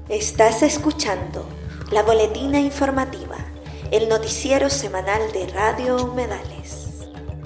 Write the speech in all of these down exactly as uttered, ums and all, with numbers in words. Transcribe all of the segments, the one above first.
Estás escuchando la Boletina Informativa, el noticiero semanal de Radio Humedales.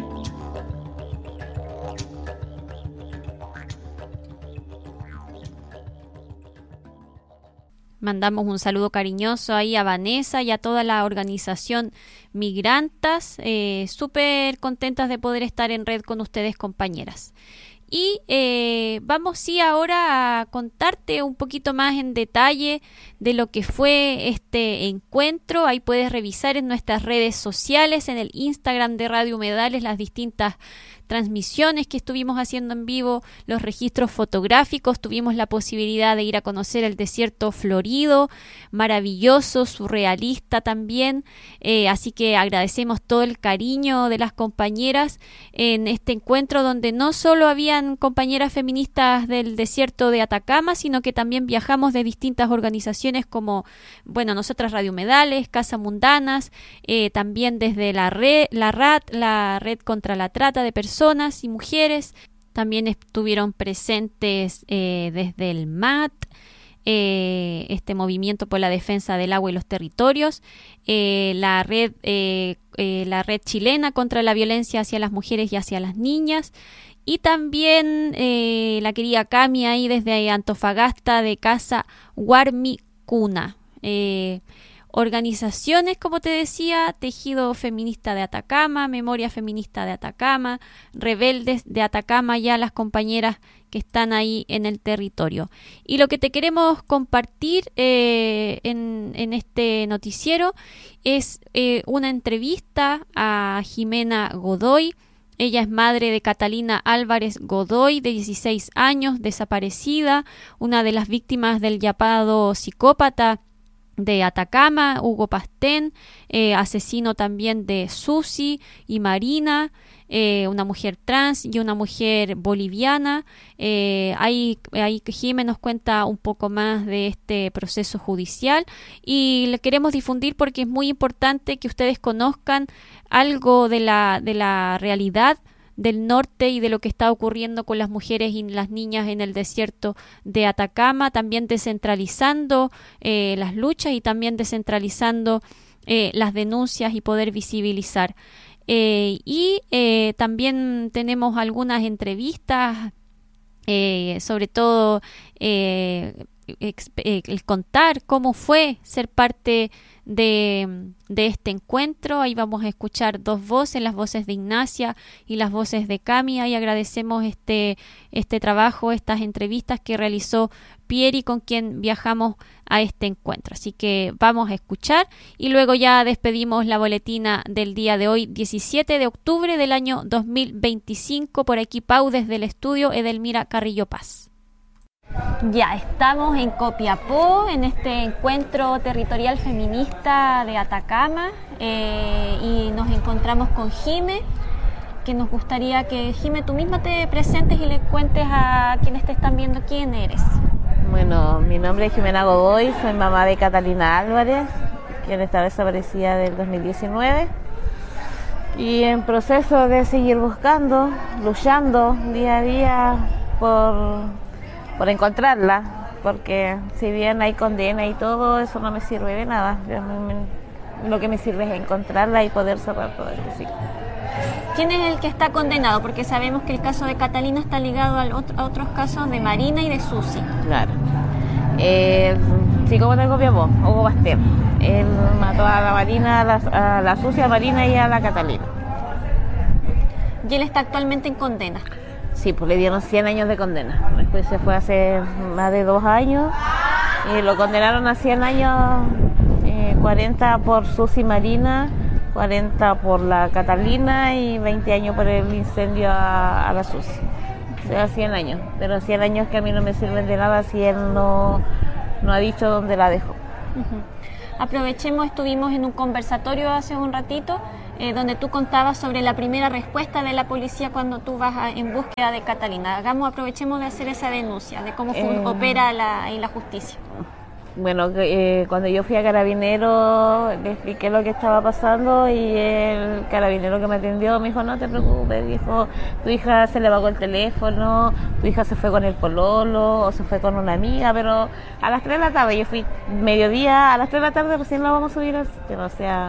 Mandamos un saludo cariñoso ahí a Vanessa y a toda la organización Migrantas, eh, súper contentas de poder estar en red con ustedes, compañeras. Y eh, vamos sí ahora a contarte un poquito más en detalle de lo que fue este encuentro. Ahí puedes revisar en nuestras redes sociales, en el Instagram de Radio Humedales, las distintas transmisiones que estuvimos haciendo en vivo, los registros fotográficos. Tuvimos la posibilidad de ir a conocer el desierto florido, maravilloso, surrealista también, eh, así que agradecemos todo el cariño de las compañeras en este encuentro, donde no solo habían compañeras feministas del desierto de Atacama, sino que también viajamos de distintas organizaciones como, bueno, nosotras Radio Humedales, Casa Mundanas, eh, también desde la red, la R A T, la Red contra la Trata de Personas personas y mujeres. También estuvieron presentes eh, desde el M A T, eh, este movimiento por la defensa del agua y los territorios, eh, la red eh, eh, la red chilena contra la violencia hacia las mujeres y hacia las niñas, y también eh, la querida Cami ahí desde Antofagasta, de Casa Guarmi Cuna. eh, Organizaciones, como te decía, Tejido Feminista de Atacama, Memoria Feminista de Atacama, Rebeldes de Atacama, ya las compañeras que están ahí en el territorio. Y lo que te queremos compartir eh, en, en este noticiero es eh, una entrevista a Jimena Godoy. Ella es madre de Catalina Álvarez Godoy, de dieciséis años, desaparecida, una de las víctimas del llamado psicópata de Atacama, Hugo Pastén, eh, asesino también de Susi y Marina, eh, una mujer trans y una mujer boliviana. Eh, ahí, ahí Jimé nos cuenta un poco más de este proceso judicial y le queremos difundir porque es muy importante que ustedes conozcan algo de la, de la realidad del norte y de lo que está ocurriendo con las mujeres y las niñas en el desierto de Atacama, también descentralizando eh, las luchas y también descentralizando eh, las denuncias y poder visibilizar. Eh, y eh, también tenemos algunas entrevistas, eh, sobre todo eh, ex, eh, el contar cómo fue ser parte de, de este encuentro. Ahí vamos a escuchar dos voces, las voces de Ignacia y las voces de Cami. Ahí agradecemos este, este trabajo, estas entrevistas que realizó Pieri, con quien viajamos a este encuentro. Así que vamos a escuchar y luego ya despedimos la boletina del día de hoy, diecisiete de octubre del año dos mil veinticinco. Por aquí Pau desde el estudio Edelmira Carrillo Paz. Ya estamos en Copiapó, en este encuentro territorial feminista de Atacama, eh, y nos encontramos con Jime, que nos gustaría que, Jime, tú misma te presentes y le cuentes a quienes te están viendo quién eres. Bueno, mi nombre es Jimena Godoy, soy mamá de Catalina Álvarez, quien está desaparecida del dos mil diecinueve, y en proceso de seguir buscando, luchando día a día por... por encontrarla, porque si bien hay condena y todo, eso no me sirve de nada. Me, lo que me sirve es encontrarla y poder cerrar todo este ciclo. ¿Quién es el que está condenado? Porque sabemos que el caso de Catalina está ligado al otro, a otros casos de Marina y de Susi. Claro. El psicópata de Copiapó, Hugo Pastén, él mató a la Marina, a la, a la Susi, a Marina y a la Catalina. ¿Y él está actualmente en condena? Sí, pues le dieron cien años de condena. Después se fue hace más de dos años y lo condenaron a cien años, eh, cuarenta por Susi Marina, cuarenta por la Catalina y veinte años por el incendio a, a la Susi. O sea, cien años. Pero cien años que a mí no me sirven de nada si él no, no ha dicho dónde la dejó. Uh-huh. Aprovechemos, estuvimos en un conversatorio hace un ratito, Eh, donde tú contabas sobre la primera respuesta de la policía cuando tú vas a, en búsqueda de Catalina. Hagamos, aprovechemos de hacer esa denuncia de cómo eh, opera la, la justicia. bueno, eh, cuando yo fui a Carabinero le expliqué lo que estaba pasando y el carabinero que me atendió me dijo, no te preocupes, dijo, tu hija se le apagó el teléfono, tu hija se fue con el pololo o se fue con una amiga, pero a las tres de la tarde, yo fui mediodía, a las tres de la tarde recién la vamos a subir al sistema, o sea,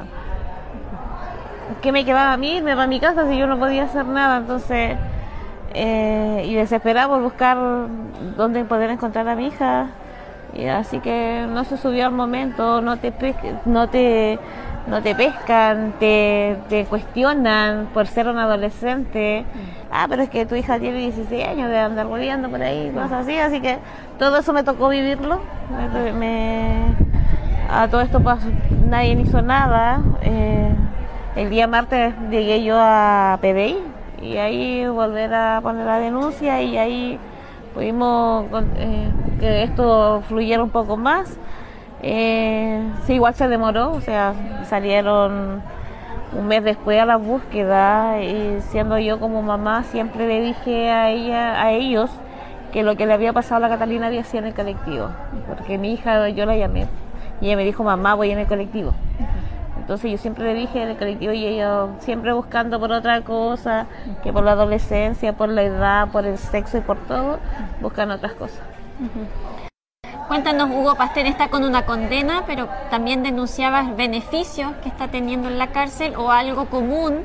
¿qué me quedaba a mí? Irme para mi casa si yo no podía hacer nada, entonces, eh, y desesperada por buscar dónde poder encontrar a mi hija. Y así que no se subió al momento, no te pe- no te no te pescan, te, te cuestionan por ser un adolescente. Ah, pero es que tu hija tiene dieciséis años de andar volviendo por ahí, cosas así, así que todo eso me tocó vivirlo. Me, me, a todo esto pasó, nadie hizo nada. Eh, el día martes llegué yo a P D I y ahí volver a poner la denuncia y ahí pudimos eh, que esto fluyera un poco más. Eh, sí, igual se demoró, o sea, salieron un mes después a la búsqueda y siendo yo como mamá siempre le dije a ella, a ellos que lo que le había pasado a la Catalina había sido en el colectivo, porque mi hija yo la llamé y ella me dijo, mamá, voy en el colectivo. Entonces yo siempre le dije en el colectivo y ella siempre buscando por otra cosa, que por la adolescencia, por la edad, por el sexo y por todo, buscan otras cosas. Uh-huh. Cuéntanos, Hugo Pastén está con una condena, pero también denunciabas beneficios que está teniendo en la cárcel o algo común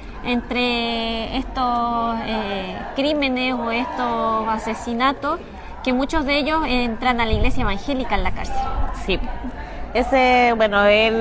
entre estos eh, crímenes o estos asesinatos, que muchos de ellos entran a la iglesia evangélica en la cárcel. Sí. Ese, bueno,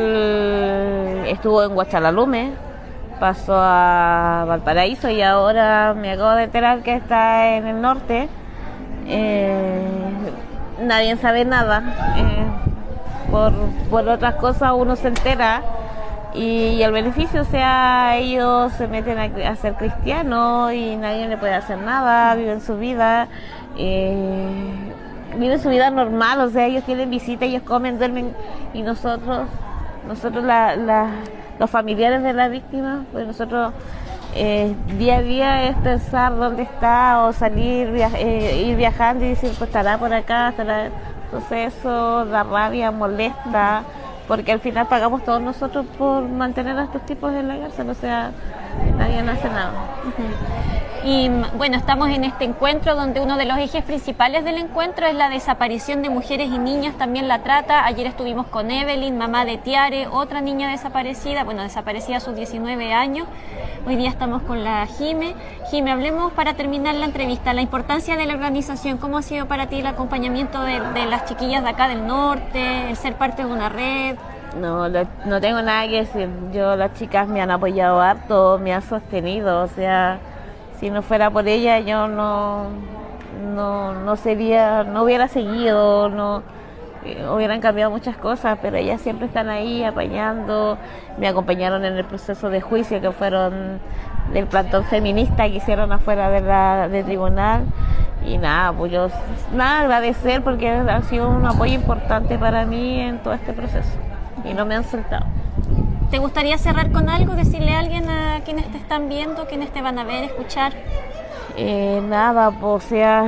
él estuvo en Huachalalume, pasó a Valparaíso y ahora me acabo de enterar que está en el norte. Eh, nadie sabe nada. Eh, por, por otras cosas uno se entera y, y el beneficio, o sea, ellos se meten a, a ser cristianos y nadie le puede hacer nada, viven su vida. Eh, viven su vida normal, o sea, ellos tienen visita, ellos comen, duermen y nosotros, nosotros la, la, los familiares de la víctima, pues nosotros eh, día a día es pensar dónde está o salir, via- eh, ir viajando y decir, pues estará por acá, estará, entonces eso da rabia, molesta, porque al final pagamos todos nosotros por mantener a estos tipos en la cárcel, o sea, nadie hace nada. Uh-huh. Y bueno, estamos en este encuentro donde uno de los ejes principales del encuentro es la desaparición de mujeres y niñas, también la trata. Ayer estuvimos con Evelyn, mamá de Tiare, otra niña desaparecida, bueno, desaparecida a sus diecinueve años. Hoy día estamos con la Jime. Jime, hablemos para terminar la entrevista, la importancia de la organización. ¿Cómo ha sido para ti el acompañamiento de, de las chiquillas de acá del norte, el ser parte de una red? No, lo, no tengo nada que decir. Yo, las chicas me han apoyado harto, me han sostenido, o sea, si no fuera por ella yo no no no sería, no hubiera seguido, no eh, hubieran cambiado muchas cosas, pero ellas siempre están ahí apañando, me acompañaron en el proceso de juicio que fueron del plantón feminista que hicieron afuera de la del tribunal y nada, pues yo nada agradecer porque ha sido un apoyo importante para mí en todo este proceso y no me han soltado. ¿Te gustaría cerrar con algo, decirle a alguien, a quienes te están viendo, quienes te van a ver, escuchar? Eh, nada, pues, o sea,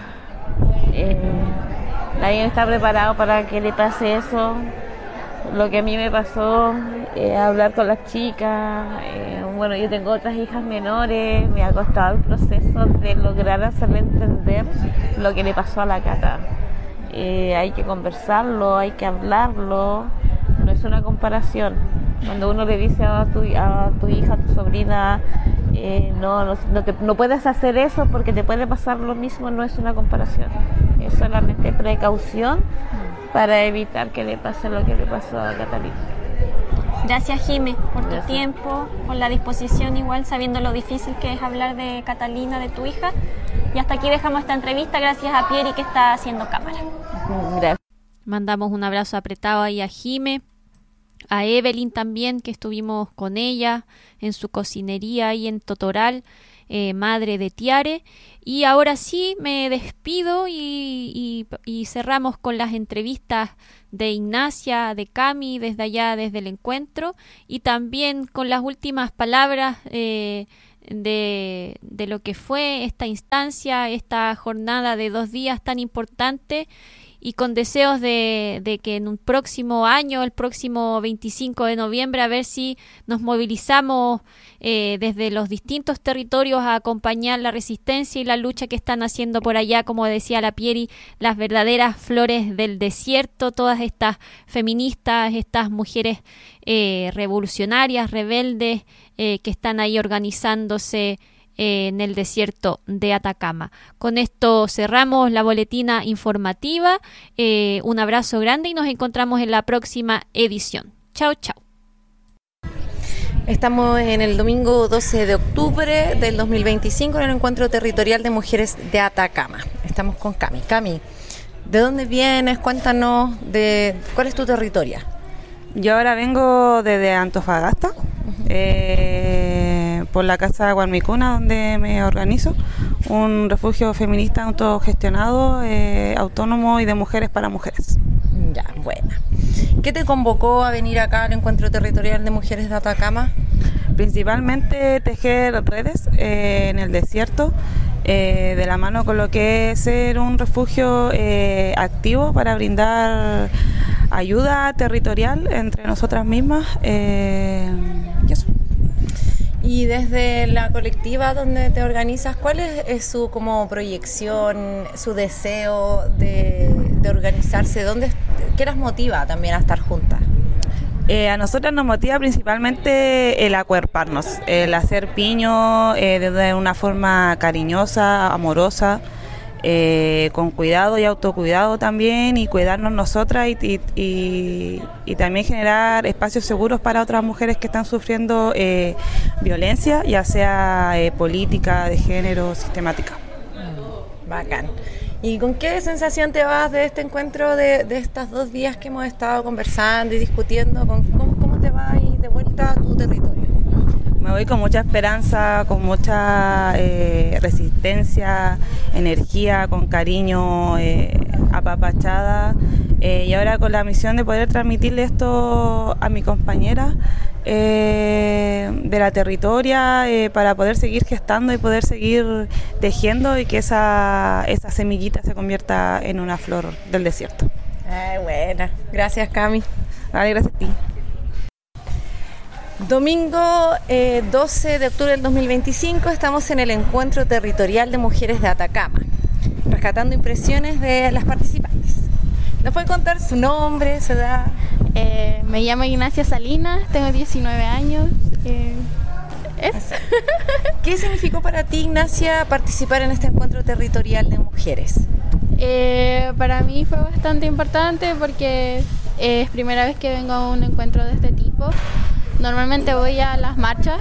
eh, nadie está preparado para que le pase eso. Lo que a mí me pasó, eh, hablar con las chicas, eh, bueno, yo tengo otras hijas menores, me ha costado el proceso de lograr hacerle entender lo que le pasó a la Cata. Eh, hay que conversarlo, hay que hablarlo, no es una comparación. Cuando uno le dice a tu, a tu hija, a tu sobrina, eh, no, no, no, te, no puedes hacer eso porque te puede pasar lo mismo, no es una comparación. Es solamente precaución para evitar que le pase lo que le pasó a Catalina. Gracias, Jime, por tu Gracias. tiempo, por la disposición igual, sabiendo lo difícil que es hablar de Catalina, de tu hija. Y hasta aquí dejamos esta entrevista, gracias a Pieri que está haciendo cámara. Gracias. Mandamos un abrazo apretado ahí a Jime, a Evelyn también, que estuvimos con ella en su cocinería ahí en Totoral, eh, madre de Tiare. Y ahora sí me despido y, y, y cerramos con las entrevistas de Ignacia, de Cami, desde allá, desde el encuentro, y también con las últimas palabras eh, de, de lo que fue esta instancia, esta jornada de dos días tan importante. y con deseos de, de que en un próximo año, el próximo veinticinco de noviembre, a ver si nos movilizamos eh, desde los distintos territorios a acompañar la resistencia y la lucha que están haciendo por allá, como decía la Pieri, las verdaderas flores del desierto, todas estas feministas, estas mujeres eh, revolucionarias, rebeldes, eh, que están ahí organizándose en el desierto de Atacama. Con esto cerramos la boletina informativa. Eh, un abrazo grande y nos encontramos en la próxima edición. Chao, chao. Estamos en el domingo doce de octubre del dos mil veinticinco en el Encuentro Territorial de Mujeres de Atacama. Estamos con Cami. Cami, ¿de dónde vienes? Cuéntanos de cuál es tu territorio. Yo ahora vengo desde Antofagasta, uh-huh. eh, por la Casa Guarmicuna, donde me organizo, un refugio feminista autogestionado, eh, autónomo y de mujeres para mujeres. Ya, buena. ¿Qué te convocó a venir acá al Encuentro Territorial de Mujeres de Atacama? Principalmente tejer redes eh, en el desierto, eh, de la mano con lo que es ser un refugio eh, activo para brindar ayuda territorial entre nosotras mismas. Eh, y eso. Y desde la colectiva donde te organizas, ¿cuál es, es su como proyección, su deseo de, de organizarse? ¿Dónde, ¿Qué las motiva también a estar juntas? Eh, a nosotras nos motiva principalmente el acuerparnos, el hacer piño eh, de una forma cariñosa, amorosa, eh, con cuidado y autocuidado también, y cuidarnos nosotras y, y, y, y también generar espacios seguros para otras mujeres que están sufriendo eh, violencia, ya sea eh, política, de género, sistemática. Bacán. ¿Y con qué sensación te vas de este encuentro, de, de estos dos días que hemos estado conversando y discutiendo? Con, ¿cómo, ¿Cómo te vas ahí de vuelta a tu territorio? Me voy con mucha esperanza, con mucha eh, resistencia, energía, con cariño, eh, apapachada, eh, y ahora con la misión de poder transmitirle esto a mi compañera eh, de la territoria, eh, para poder seguir gestando y poder seguir tejiendo y que esa, esa semillita se convierta en una flor del desierto. Ay, buena. Gracias, Cami. Vale, gracias a ti. Domingo eh, doce de octubre del dos mil veinticinco estamos en el Encuentro Territorial de Mujeres de Atacama, rescatando impresiones de las participantes. ¿Nos puede contar su nombre, su edad? Eh, me llamo Ignacia Salinas, tengo diecinueve años. Eh, ¿es? ¿Qué significó para ti, Ignacia, participar en este Encuentro Territorial de Mujeres? Eh, para mí fue bastante importante porque es primera vez que vengo a un encuentro de este tipo. Normalmente voy a las marchas,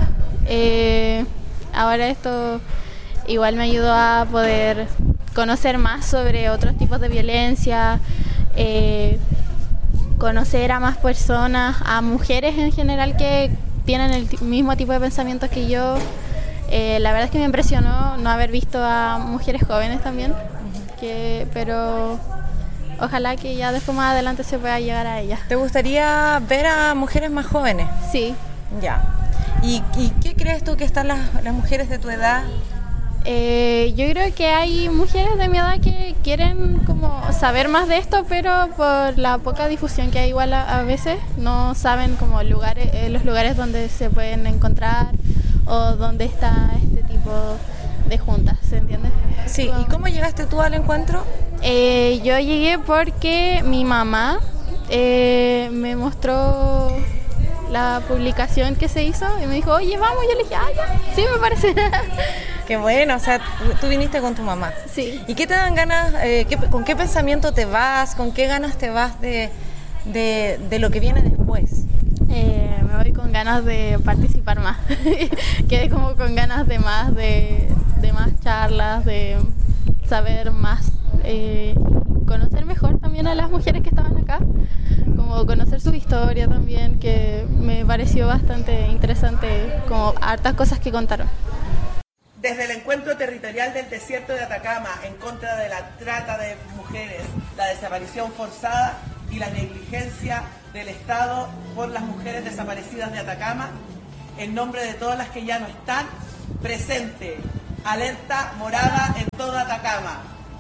eh, ahora esto igual me ayudó a poder conocer más sobre otros tipos de violencia, eh, conocer a más personas, a mujeres en general que tienen el t- mismo tipo de pensamientos que yo. Eh, la verdad es que me impresionó no haber visto a mujeres jóvenes también, que, pero ojalá que ya después más adelante se pueda llegar a ellas. ¿Te gustaría ver a mujeres más jóvenes? Sí. Ya. ¿Y, y qué crees tú que están las, las mujeres de tu edad? Eh, yo creo que hay mujeres de mi edad que quieren como saber más de esto, pero por la poca difusión que hay igual a, a veces no saben como lugares, eh, los lugares donde se pueden encontrar o dónde está este tipo de juntas, ¿se entiende? Sí. ¿Y cómo llegaste tú al encuentro? Eh, yo llegué porque mi mamá eh, me mostró la publicación que se hizo y me dijo, oye, vamos. Yo le dije, ah, ya, sí, me parece. Qué bueno, o sea, tú viniste con tu mamá. Sí. ¿Y qué te dan ganas, eh, qué, con qué pensamiento te vas, con qué ganas te vas de, de, de lo que viene después? Eh, me voy con ganas de participar más. Quedé como con ganas de más, de, de más charlas, de saber más, eh, conocer mejor también a las mujeres que estaban acá, como conocer su historia también, que me pareció bastante interesante, como hartas cosas que contaron. Desde el Encuentro Territorial del Desierto de Atacama en contra de la trata de mujeres, la desaparición forzada y la negligencia del Estado por las mujeres desaparecidas de Atacama, en nombre de todas las que ya no están, presente, alerta morada en toda Atacama.